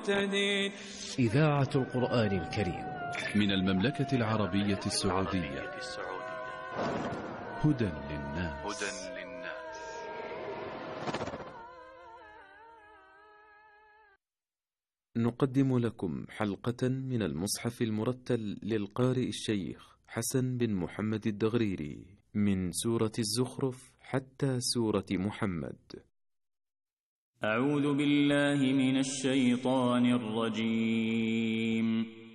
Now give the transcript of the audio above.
المهتدين. إذاعة القرآن الكريم من المملكة العربية السعودية. هدى للناس. نقدم لكم حلقة من المصحف المرتل للقارئ الشيخ حسن بن محمد الدغريري من سورة الزخرف حتى سورة محمد. أعوذ بالله من الشيطان الرجيم.